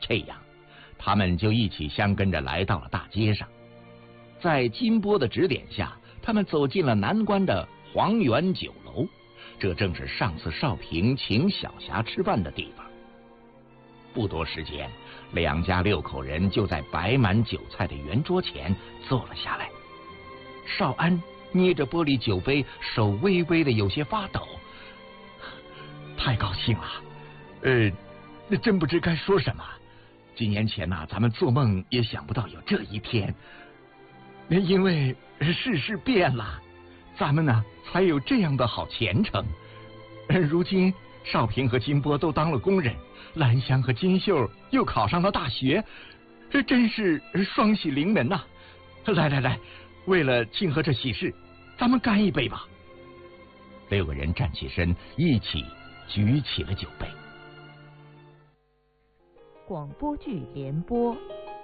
这样，他们就一起相跟着来到了大街上。在金波的指点下，他们走进了南关的黄源酒楼，这正是上次少平请小霞吃饭的地方。不多时间，两家6口人就在摆满酒菜的圆桌前坐了下来。少安捏着玻璃酒杯，手微微的有些发抖。太高兴了，真不知该说什么。几年前呐，咱们做梦也想不到有这一天。因为世事变了，咱们呢才有这样的好前程。如今少平和金波都当了工人，兰香和金秀又考上了大学，真是双喜临门呐！来，为了庆贺这喜事，咱们干一杯吧。6个人站起身，一起举起了酒杯。 广播剧联播。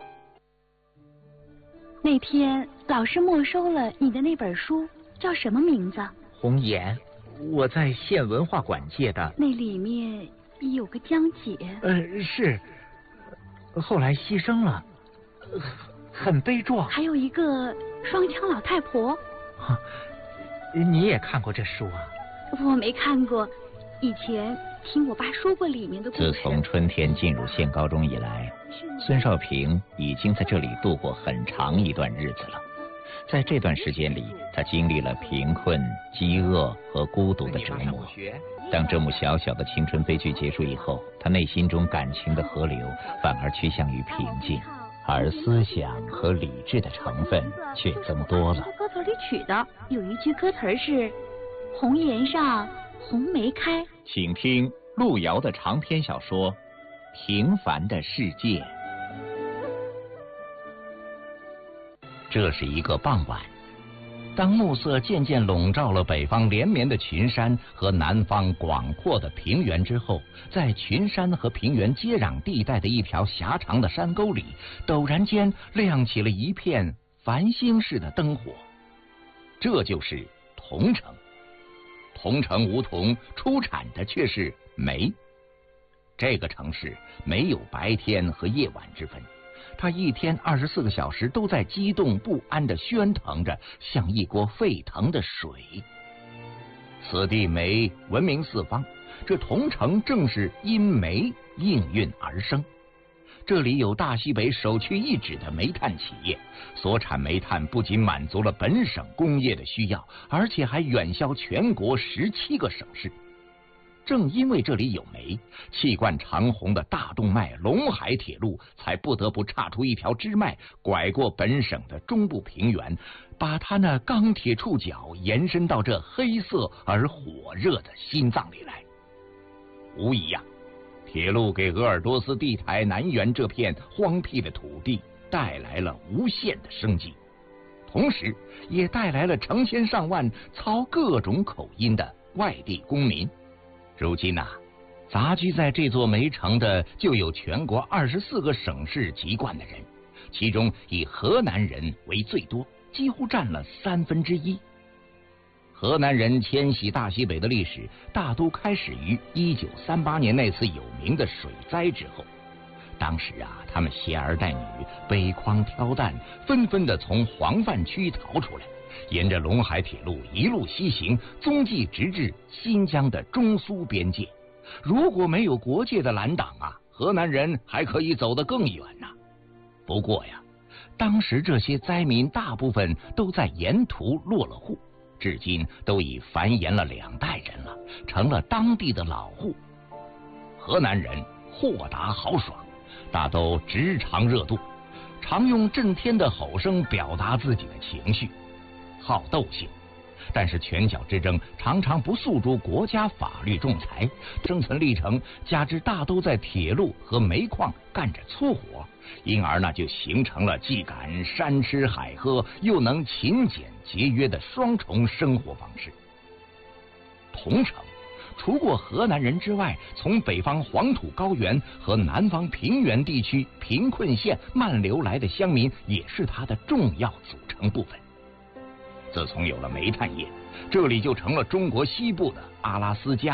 那天老师没收了你的那本书，叫什么名字？ 红颜，我在县文化馆借的。 那里面有个江姐。 是，后来牺牲了，很悲壮。 还有一个双枪老太婆。 你也看过这书啊？ 我没看过，以前听我爸说过里面的故事。 自从春天进入县高中以来，孙少平已经在这里度过很长一段日子了。在这段时间里，他经历了贫困、饥饿和孤独的折磨。当这幕小小的青春悲剧结束以后，他内心中感情的河流反而趋向于平静，而思想和理智的成分却增多了。 歌词里取的有一句歌词是“红颜上红梅开”。 请听路遥的长篇小说《平凡的世界》。 这是一个傍晚，当暮色渐渐笼罩了北方连绵的群山和南方广阔的平原之后，在群山和平原接壤地带的一条狭长的山沟里，陡然间亮起了一片繁星似的灯火。这就是桐城。桐城梧桐出产的却是煤。这个城市没有白天和夜晚之分，它一天24个小时都在激动不安地喧腾着，像一锅沸腾的水。此地煤闻名四方，这桐城正是因煤应运而生。这里有大西北首屈一指的煤炭企业，所产煤炭不仅满足了本省工业的需要，而且还远销全国17个省市。正因为这里有煤，气贯长虹的大动脉陇海铁路才不得不岔出一条支脉，拐过本省的中部平原，把它那钢铁触角延伸到这黑色而火热的心脏里来。无疑呀，铁路给鄂尔多斯地台南缘这片荒僻的土地带来了无限的生机，同时也带来了成千上万操各种口音的外地公民。如今呐，杂居在这座煤城的就有全国24个省市籍贯的人，其中以河南人为最多，几乎占了1/3。河南人迁徙大西北的历史大都开始于1938年那次有名的水灾之后。当时啊，他们携儿带女，背筐挑担，纷纷的从黄泛区逃出来，沿着陇海铁路一路西行，踪迹直至新疆的中苏边界。如果没有国界的拦挡啊，河南人还可以走得更远呐。不过呀，当时这些灾民大部分都在沿途落了户，至今都已繁衍了2代人了，成了当地的老户。河南人豁达豪爽，大都直肠热度，常用震天的吼声表达自己的情绪，好斗性。但是拳脚之争常常不诉诸国家法律仲裁，生存历程加之大都在铁路和煤矿干着粗活，因而呢就形成了既敢山吃海喝，又能勤俭节约的双重生活方式。桐城除过河南人之外，从北方黄土高原和南方平原地区贫困县漫流来的乡民也是它的重要组成部分。自从有了煤炭业，这里就成了中国西部的阿拉斯加。